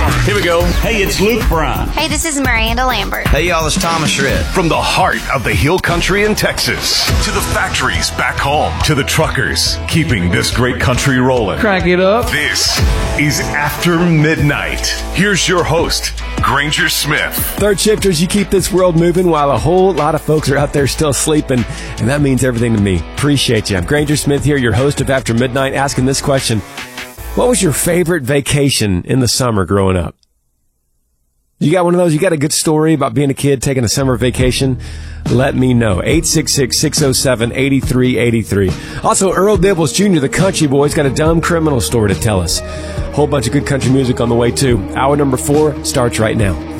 Here we go. Hey, it's Luke Bryan. Hey, this is Miranda Lambert. Hey, y'all, it's Thomas Shred. From the heart of the Hill Country in Texas to the factories back home to the truckers keeping this great country rolling. Crank it up. This is After Midnight. Here's your host, Granger Smith. Third shifters, you keep this world moving while a whole lot of folks are out there still sleeping, and that means everything to me. Appreciate you. I'm Granger Smith here, your host of After Midnight, asking this question. What was your favorite vacation in the summer growing up? You got one of those? You got a good story about being a kid taking a summer vacation? Let me know. 866-607-8383. Also, Earl Dibbles Jr., the country boy's got a dumb criminal story to tell us. Whole bunch of good country music on the way, too. Hour number 4 starts right now.